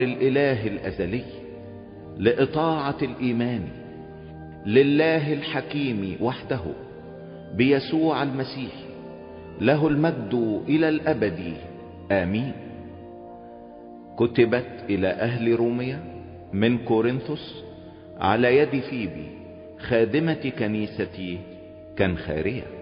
الإله الأزلي، لإطاعة الإيمان لله الحكيم وحده بيسوع المسيح، له المجد إلى الأبد آمين. كتبت إلى أهل روميا من كورنثوس على يد فيبي خادمة كنيسة كنخارية.